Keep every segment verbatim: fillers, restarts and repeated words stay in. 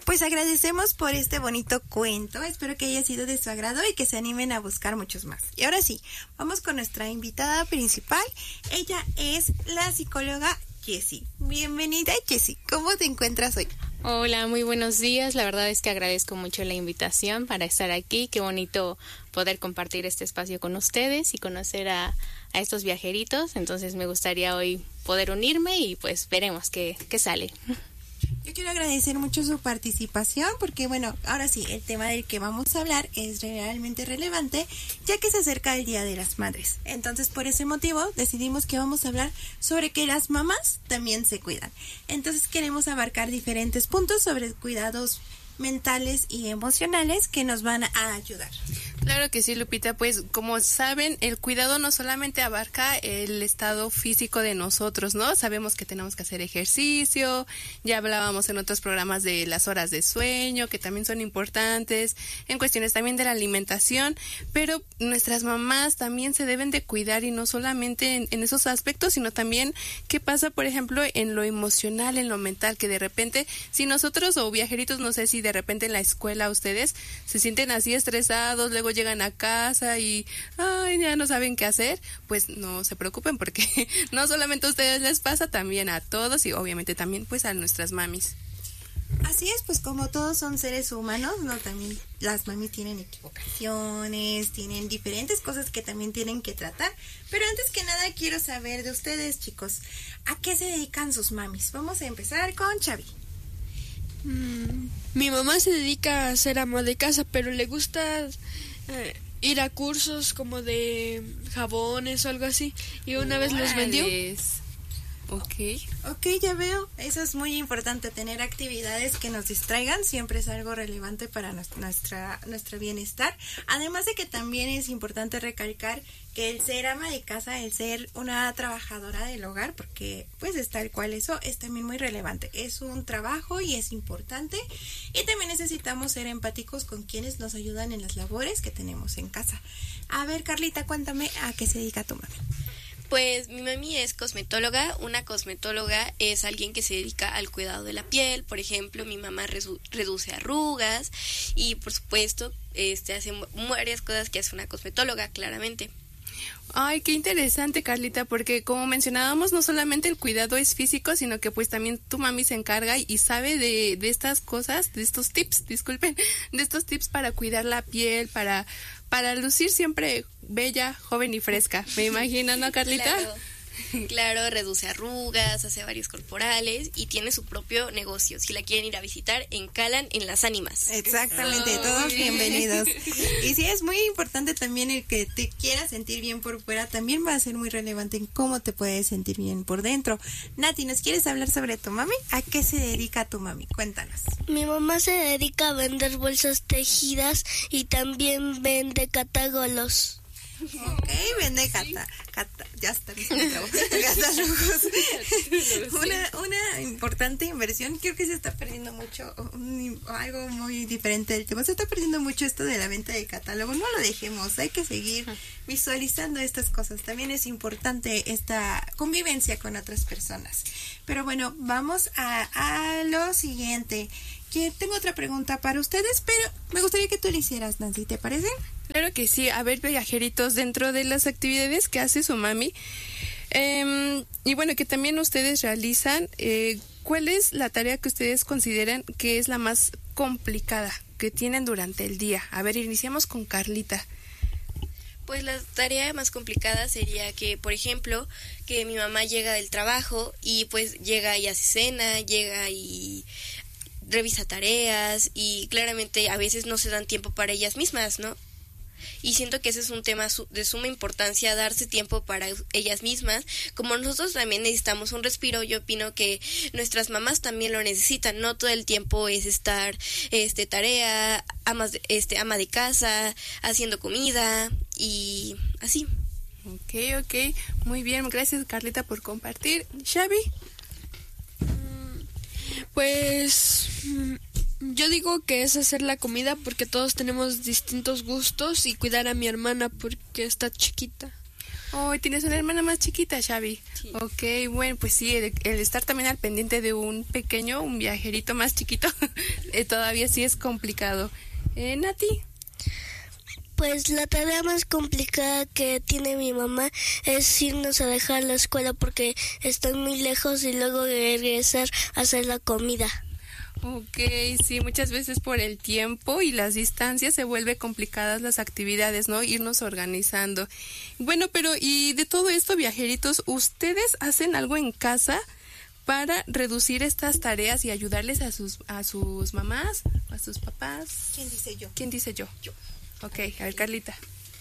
pues agradecemos por este bonito cuento. Espero que haya sido de su agrado y que se animen a buscar muchos más. Y ahora sí, vamos con nuestra invitada principal. Ella es la psicóloga Jessie. Bienvenida, Jessie. ¿Cómo te encuentras hoy? Hola, muy buenos días. La verdad es que agradezco mucho la invitación para estar aquí. Qué bonito poder compartir este espacio con ustedes y conocer a, a estos viajeritos. Entonces me gustaría hoy poder unirme y pues veremos qué, qué sale. Yo quiero agradecer mucho su participación porque, bueno, ahora sí, el tema del que vamos a hablar es realmente relevante ya que se acerca el Día de las Madres. Entonces, por ese motivo, decidimos que vamos a hablar sobre que las mamás también se cuidan. Entonces, queremos abarcar diferentes puntos sobre cuidados mentales y emocionales que nos van a ayudar. Claro que sí, Lupita, pues como saben, el cuidado no solamente abarca el estado físico de nosotros, ¿no? Sabemos que tenemos que hacer ejercicio, ya hablábamos en otros programas de las horas de sueño, que también son importantes, en cuestiones también de la alimentación, pero nuestras mamás también se deben de cuidar y no solamente en, en esos aspectos, sino también qué pasa, por ejemplo, en lo emocional, en lo mental, que de repente, si nosotros o viajeritos, no sé si de repente en la escuela ustedes se sienten así estresados, luego llegan a casa y ay, ya no saben qué hacer, pues no se preocupen porque no solamente a ustedes les pasa, también a todos y obviamente también pues a nuestras mamis. Así es, pues como todos son seres humanos, ¿no? También las mamis tienen equivocaciones, tienen diferentes cosas que también tienen que tratar. Pero antes que nada quiero saber de ustedes, chicos, ¿a qué se dedican sus mamis? Vamos a empezar con Xavi. Mm, mi mamá se dedica a ser ama de casa, pero le gusta eh, ir a cursos como de jabones o algo así. Y una vez los vendió. Ok. Ok, ya veo. Eso es muy importante, tener actividades que nos distraigan. Siempre es algo relevante para nuestra, nuestro bienestar. Además de que también es importante recalcar que el ser ama de casa, el ser una trabajadora del hogar, porque pues es tal cual, eso es también muy relevante. Es un trabajo y es importante. Y también necesitamos ser empáticos con quienes nos ayudan en las labores que tenemos en casa. A ver, Carlita, cuéntame a qué se dedica tu mami. Pues mi mami es cosmetóloga. Una cosmetóloga es alguien que se dedica al cuidado de la piel. Por ejemplo, mi mamá resu- reduce arrugas y por supuesto este hace varias cosas que hace una cosmetóloga, claramente. Ay, qué interesante, Carlita, porque como mencionábamos, no solamente el cuidado es físico, sino que pues también tu mami se encarga y sabe de, de estas cosas, de estos tips, disculpen, de estos tips para cuidar la piel, para, para lucir siempre bella, joven y fresca. Me imagino, ¿no, Carlita? Claro. Claro, reduce arrugas, hace varios corporales y tiene su propio negocio. Si la quieren ir a visitar, en Calan, en Las Ánimas. Exactamente, todos bienvenidos. Y sí, es muy importante también el que te quieras sentir bien por fuera, también va a ser muy relevante en cómo te puedes sentir bien por dentro. Nati, ¿nos quieres hablar sobre tu mami? ¿A qué se dedica tu mami? Cuéntanos. Mi mamá se dedica a vender bolsas tejidas y también vende catágolos. Ok, vende cata, cata, ya está, catálogos. una, una importante inversión, creo que se está perdiendo mucho, un, algo muy diferente del tema, se está perdiendo mucho esto de la venta de catálogo, no lo dejemos, hay que seguir visualizando estas cosas, también es importante esta convivencia con otras personas. Pero bueno, vamos a, a lo siguiente. Que tengo otra pregunta para ustedes, pero me gustaría que tú le hicieras, Nancy, ¿te parece? Claro que sí. A ver, viajeritos, dentro de las actividades que hace su mami, eh, y bueno, que también ustedes realizan, eh, ¿cuál es la tarea que ustedes consideran que es la más complicada que tienen durante el día? A ver, iniciamos con Carlita. Pues la tarea más complicada sería que, por ejemplo, que mi mamá llega del trabajo y pues llega y hace cena, llega y revisa tareas y claramente a veces no se dan tiempo para ellas mismas, ¿no? Y siento que ese es un tema de suma importancia, darse tiempo para ellas mismas. Como nosotros también necesitamos un respiro, yo opino que nuestras mamás también lo necesitan. No todo el tiempo es estar este tarea, amas de, este ama de casa, haciendo comida y así. Ok, ok, muy bien, gracias Carlita por compartir. Xavi. Pues yo digo que es hacer la comida porque todos tenemos distintos gustos y cuidar a mi hermana porque está chiquita. Oh, tienes una hermana más chiquita, Xavi. Sí. Ok, bueno, pues sí, el, el estar también al pendiente de un pequeño, un viajerito más chiquito, eh, todavía sí es complicado. Eh, Nati. Pues la tarea más complicada que tiene mi mamá es irnos a dejar la escuela porque están muy lejos y luego regresar a hacer la comida. Ok, sí, muchas veces por el tiempo y las distancias se vuelve complicadas las actividades, ¿no? Irnos organizando. Bueno, pero y de todo esto, viajeritos, ¿ustedes hacen algo en casa para reducir estas tareas y ayudarles a sus a sus mamás o a sus papás? ¿Quién dice yo? ¿Quién dice yo? Yo. Ok, a ver, Carlita.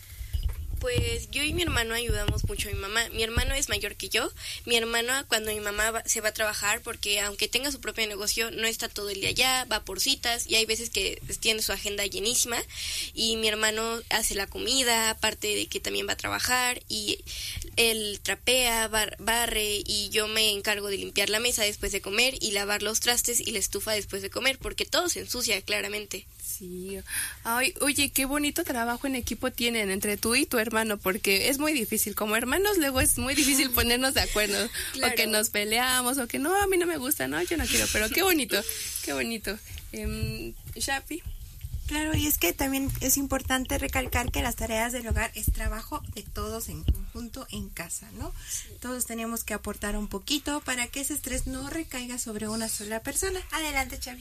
Pues yo y mi hermano ayudamos mucho a mi mamá. Mi hermano es mayor que yo. Mi hermano cuando mi mamá va, se va a trabajar, porque aunque tenga su propio negocio, no está todo el día allá, va por citas y hay veces que tiene su agenda llenísima y mi hermano hace la comida, aparte de que también va a trabajar y él trapea, bar, barre y yo me encargo de limpiar la mesa después de comer y lavar los trastes y la estufa después de comer, porque todo se ensucia claramente. Sí. Ay, oye, qué bonito trabajo en equipo tienen entre tú y tu hermano, porque es muy difícil. Como hermanos luego es muy difícil ponernos de acuerdo. Claro. O que nos peleamos, o que no, a mí no me gusta, no, yo no quiero, pero qué bonito, qué bonito. Eh, Shapi. Claro, y es que también es importante recalcar que las tareas del hogar es trabajo de todos en conjunto en casa, ¿no? Sí. Todos tenemos que aportar un poquito para que ese estrés no recaiga sobre una sola persona. Adelante, Xavi.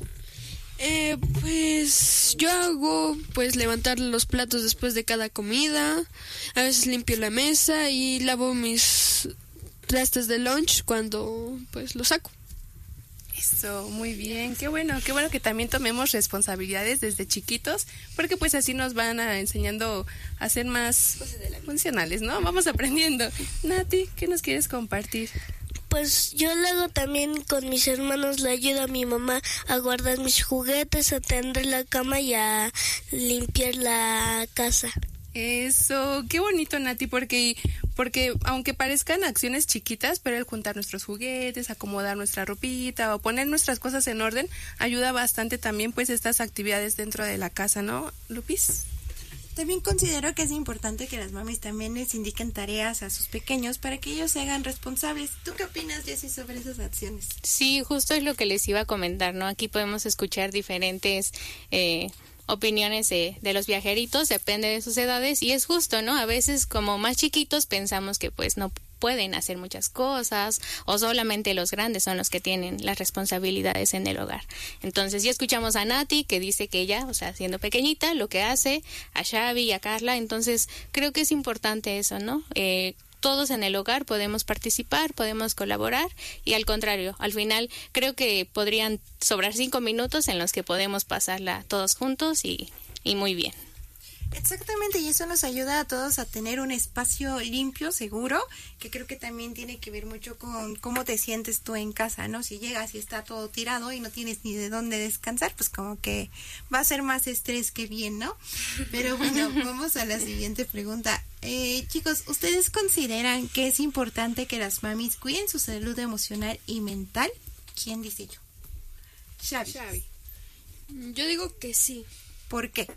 Eh, pues yo hago pues levantar los platos después de cada comida, a veces limpio la mesa y lavo mis trastes de lunch cuando pues los saco. Eso, muy bien, qué bueno, qué bueno que también tomemos responsabilidades desde chiquitos, porque pues así nos van a enseñando a ser más funcionales, ¿no? Vamos aprendiendo. Nati, ¿qué nos quieres compartir? Pues yo luego también con mis hermanos le ayudo a mi mamá a guardar mis juguetes, a tender la cama y a limpiar la casa. Eso, qué bonito, Nati, porque porque aunque parezcan acciones chiquitas, pero el juntar nuestros juguetes, acomodar nuestra ropita o poner nuestras cosas en orden ayuda bastante también pues estas actividades dentro de la casa, ¿no, Lupis? También considero que es importante que las mamis también les indiquen tareas a sus pequeños para que ellos se hagan responsables. ¿Tú qué opinas, Jessie, sobre esas acciones? Sí, justo es lo que les iba a comentar, ¿no? Aquí podemos escuchar diferentes eh, opiniones de, de los viajeritos, depende de sus edades, y es justo, ¿no? A veces como más chiquitos pensamos que pues no pueden hacer muchas cosas o solamente los grandes son los que tienen las responsabilidades en el hogar. Entonces ya escuchamos a Nati que dice que ella, o sea, siendo pequeñita, lo que hace, a Xavi y a Carla, entonces creo que es importante eso, ¿no? Eh, todos en el hogar podemos participar, podemos colaborar y al contrario, al final creo que podrían sobrar cinco minutos en los que podemos pasarla todos juntos y, y muy bien. Exactamente, y eso nos ayuda a todos a tener un espacio limpio, seguro, que creo que también tiene que ver mucho con cómo te sientes tú en casa, ¿no? Si llegas y está todo tirado y no tienes ni de dónde descansar, pues como que va a ser más estrés que bien, ¿no? Pero bueno, vamos a la siguiente pregunta. Eh, chicos, ¿ustedes consideran que es importante que las mamis cuiden su salud emocional y mental? ¿Quién dice yo? Xavi. Xavi. Yo digo que sí. ¿Por qué?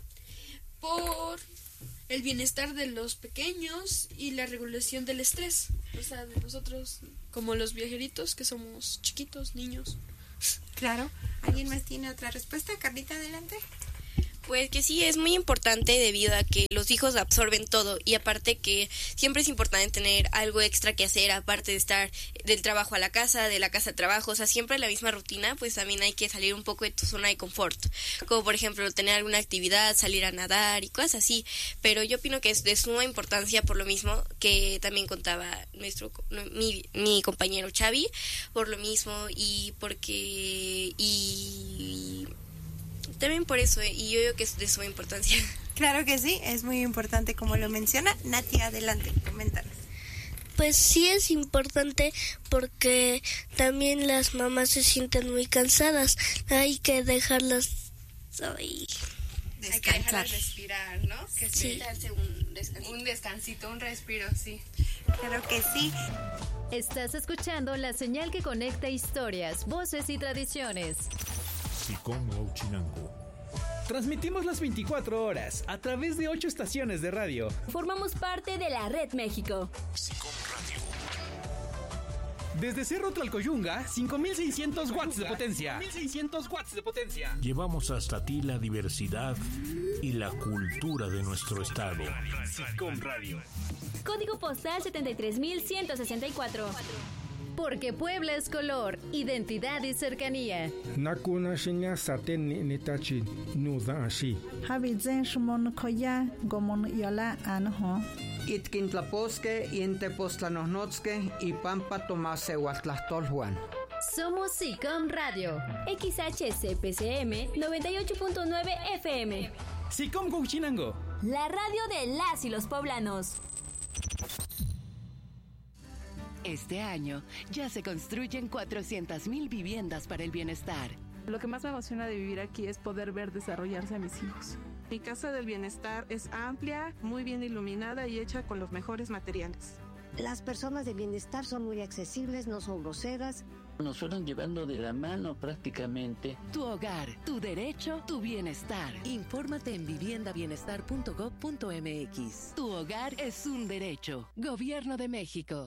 Por el bienestar de los pequeños y la regulación del estrés. O sea, de nosotros, como los viajeritos, que somos chiquitos, niños. Claro. ¿Alguien más tiene otra respuesta? Carlita, adelante. Pues que sí, es muy importante debido a que los hijos absorben todo y aparte que siempre es importante tener algo extra que hacer aparte de estar del trabajo a la casa, de la casa al trabajo, o sea, siempre la misma rutina, pues también hay que salir un poco de tu zona de confort, como por ejemplo tener alguna actividad, salir a nadar y cosas así, pero yo opino que es de suma importancia por lo mismo que también contaba nuestro mi, mi compañero Xavi, por lo mismo y porque y también por eso, ¿eh? Y yo digo que es de suma importancia. Claro que sí, es muy importante como lo menciona. Nati, adelante, coméntanos. Pues sí es importante porque también las mamás se sienten muy cansadas. Hay que dejarlas ahí. Hay que dejarlas respirar, ¿no? Que sí. Darse un descansito. un descansito, un respiro, sí. Claro que sí. Estás escuchando la señal que conecta historias, voces y tradiciones. Sicón Huauchinango. Transmitimos las veinticuatro horas a través de ocho estaciones de radio. Formamos parte de la Red México. SICOM Radio. Desde Cerro Tlalcoyunga, cinco mil seiscientos watts de potencia. cinco mil seiscientos watts de potencia. Llevamos hasta ti la diversidad y la cultura de nuestro estado. SICOM Radio. Código postal setenta y tres mil ciento sesenta y cuatro. Porque Puebla es color, identidad y cercanía. Nakuna shinya saten ni nitachi nuda ashi. Habizen shmon koya gomon yola anho. Itkintlaposque y entepostlanosnotzque y pampa tomase huatlastolhuan. Somos SICOM Radio. X H C P C M noventa y ocho punto nueve F M. SICOM Cuchinango. La radio de las y los poblanos. Este año ya se construyen cuatrocientas mil viviendas para el bienestar. Lo que más me emociona de vivir aquí es poder ver desarrollarse a mis hijos. Mi casa del bienestar es amplia, muy bien iluminada y hecha con los mejores materiales. Las personas de bienestar son muy accesibles, no son groseras. Nos fueron llevando de la mano prácticamente. Tu hogar, tu derecho, tu bienestar. Infórmate en vivienda bienestar punto gob punto m x. Tu hogar es un derecho. Gobierno de México.